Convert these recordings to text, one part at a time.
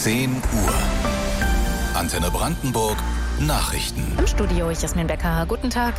10 Uhr. Antenne Brandenburg Nachrichten. Im Studio Jasmin Becker. Guten Tag.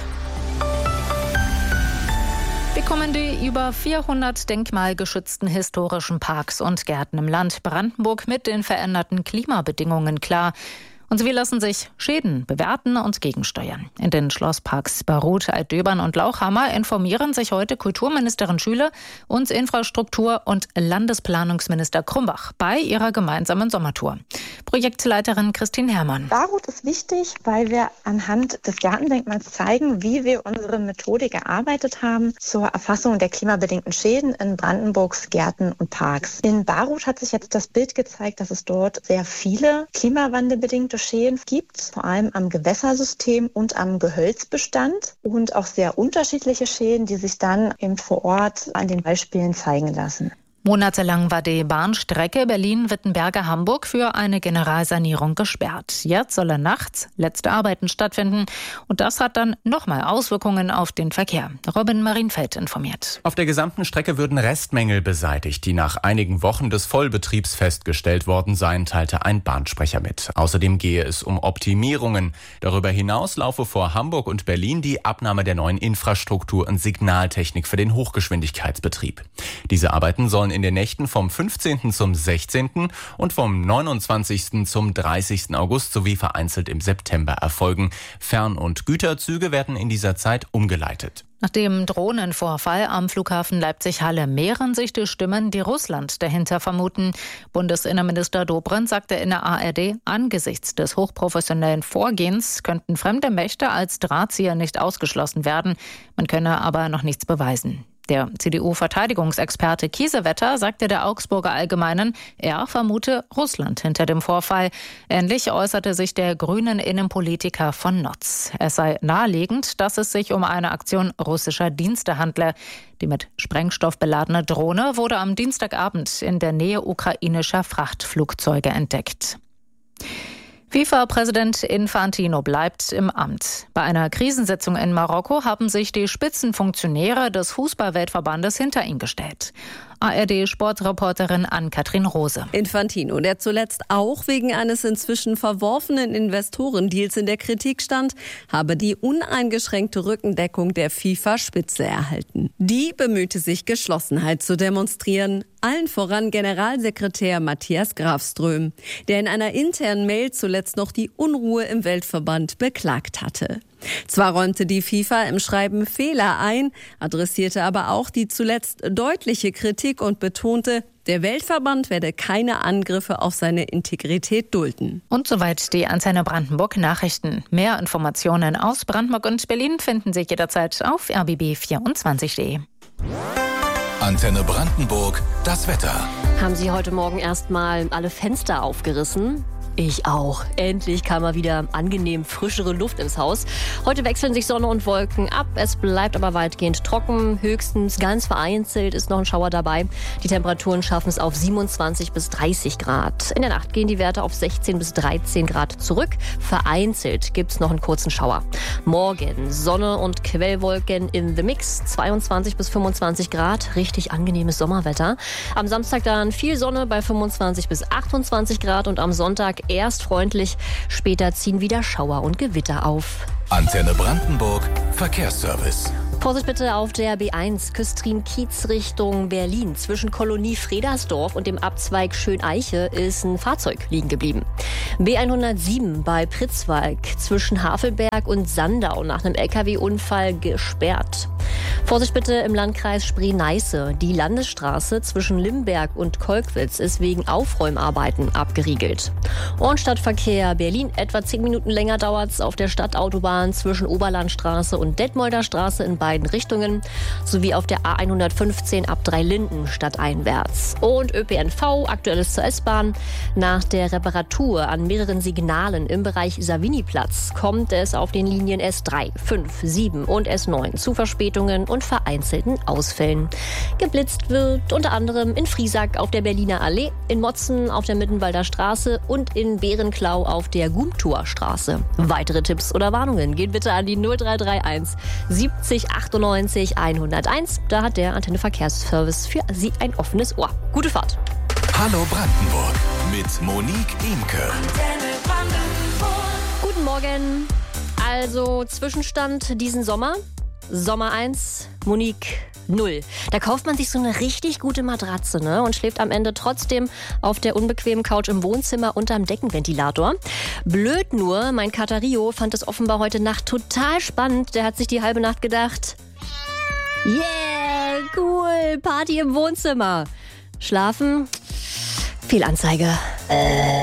Wie kommen die über 400 denkmalgeschützten historischen Parks und Gärten im Land Brandenburg mit den veränderten Klimabedingungen klar? Und wie lassen sich Schäden bewerten und gegensteuern? In den Schlossparks Baruth, Altdöbern und Lauchhammer informieren sich heute Kulturministerin Schüle und Infrastruktur- und Landesplanungsminister Krumbach bei ihrer gemeinsamen Sommertour. Projektleiterin Christine Herrmann. Baruth ist wichtig, weil wir anhand des Gartendenkmals zeigen, wie wir unsere Methodik erarbeitet haben zur Erfassung der klimabedingten Schäden in Brandenburgs Gärten und Parks. In Baruth hat sich jetzt das Bild gezeigt, dass es dort sehr viele klimawandelbedingte Schäden gibt, vor allem am Gewässersystem und am Gehölzbestand und auch sehr unterschiedliche Schäden, die sich dann eben vor Ort an den Beispielen zeigen lassen. Monatelang war die Bahnstrecke Berlin-Wittenberge-Hamburg für eine Generalsanierung gesperrt. Jetzt sollen nachts letzte Arbeiten stattfinden und das hat dann nochmal Auswirkungen auf den Verkehr. Robin Marienfeld informiert. Auf der gesamten Strecke würden Restmängel beseitigt, die nach einigen Wochen des Vollbetriebs festgestellt worden seien, teilte ein Bahnsprecher mit. Außerdem gehe es um Optimierungen. Darüber hinaus laufe vor Hamburg und Berlin die Abnahme der neuen Infrastruktur und Signaltechnik für den Hochgeschwindigkeitsbetrieb. Diese Arbeiten sollen in den Nächten vom 15. zum 16. und vom 29. zum 30. August sowie vereinzelt im September erfolgen. Fern- und Güterzüge werden in dieser Zeit umgeleitet. Nach dem Drohnenvorfall am Flughafen Leipzig-Halle mehren sich die Stimmen, die Russland dahinter vermuten. Bundesinnenminister Dobrindt sagte in der ARD, angesichts des hochprofessionellen Vorgehens könnten fremde Mächte als Drahtzieher nicht ausgeschlossen werden. Man könne aber noch nichts beweisen. Der CDU-Verteidigungsexperte Kiesewetter sagte der Augsburger Allgemeinen, er vermute Russland hinter dem Vorfall. Ähnlich äußerte sich der grünen Innenpolitiker von Notz. Es sei naheliegend, dass es sich um eine Aktion russischer Dienste handle. Die mit Sprengstoff beladene Drohne wurde am Dienstagabend in der Nähe ukrainischer Frachtflugzeuge entdeckt. FIFA-Präsident Infantino bleibt im Amt. Bei einer Krisensitzung in Marokko haben sich die Spitzenfunktionäre des Fußball-Weltverbandes hinter ihn gestellt. ARD-Sportreporterin Ann-Kathrin Rose. Infantino, der zuletzt auch wegen eines inzwischen verworfenen Investorendeals in der Kritik stand, habe die uneingeschränkte Rückendeckung der FIFA-Spitze erhalten. Die bemühte sich, Geschlossenheit zu demonstrieren. Allen voran Generalsekretär Matthias Grafström, der in einer internen Mail zuletzt noch die Unruhe im Weltverband beklagt hatte. Zwar räumte die FIFA im Schreiben Fehler ein, adressierte aber auch die zuletzt deutliche Kritik und betonte, der Weltverband werde keine Angriffe auf seine Integrität dulden. Und soweit die Antenne Brandenburg Nachrichten. Mehr Informationen aus Brandenburg und Berlin finden Sie jederzeit auf rbb24.de. Antenne Brandenburg, das Wetter. Haben Sie heute Morgen erstmal alle Fenster aufgerissen? Ich auch. Endlich kam mal wieder angenehm frischere Luft ins Haus. Heute wechseln sich Sonne und Wolken ab. Es bleibt aber weitgehend trocken. Höchstens ganz vereinzelt ist noch ein Schauer dabei. Die Temperaturen schaffen es auf 27 bis 30 Grad. In der Nacht gehen die Werte auf 16 bis 13 Grad zurück. Vereinzelt gibt es noch einen kurzen Schauer. Morgen Sonne und Quellwolken in the Mix. 22 bis 25 Grad. Richtig angenehmes Sommerwetter. Am Samstag dann viel Sonne bei 25 bis 28 Grad und am Sonntag erst freundlich, später ziehen wieder Schauer und Gewitter auf. Antenne Brandenburg Verkehrsservice. Vorsicht bitte auf der B1 Küstrin-Kiez Richtung Berlin. Zwischen Kolonie Fredersdorf und dem Abzweig Schöneiche ist ein Fahrzeug liegen geblieben. B107 bei Pritzwalk zwischen Havelberg und Sandau nach einem LKW-Unfall gesperrt. Vorsicht bitte im Landkreis Spree-Neiße. Die Landesstraße zwischen Limberg und Kolkwitz ist wegen Aufräumarbeiten abgeriegelt. Ornstadtverkehr Berlin. Etwa 10 Minuten länger dauert es auf der Stadtautobahn zwischen Oberlandstraße und Detmolder Straße in beiden Richtungen sowie auf der A115 ab Dreilinden stadteinwärts. Und ÖPNV, aktuelles zur S-Bahn. Nach der Reparatur an mehreren Signalen im Bereich Savini-Platz kommt es auf den Linien S3, 5, 7 und S9 zu Verspätungen und vereinzelten Ausfällen. Geblitzt wird unter anderem in Friesack auf der Berliner Allee, in Motzen auf der Mittenwalder Straße und in Berenklau auf der Gumtower Straße. Weitere Tipps oder Warnungen geht bitte an die 0331 70 98 101. Da hat der Antenne Verkehrsservice für Sie ein offenes Ohr. Gute Fahrt. Hallo Brandenburg mit Monique Imke. Guten Morgen. Also Zwischenstand diesen Sommer. Sommer 1, Monique 0. Da kauft man sich so eine richtig gute Matratze, ne? Und schläft am Ende trotzdem auf der unbequemen Couch im Wohnzimmer unterm Deckenventilator. Blöd nur, mein Kater Rio fand es offenbar heute Nacht total spannend. Der hat sich die halbe Nacht gedacht, yeah, cool, Party im Wohnzimmer. Schlafen, Fehlanzeige.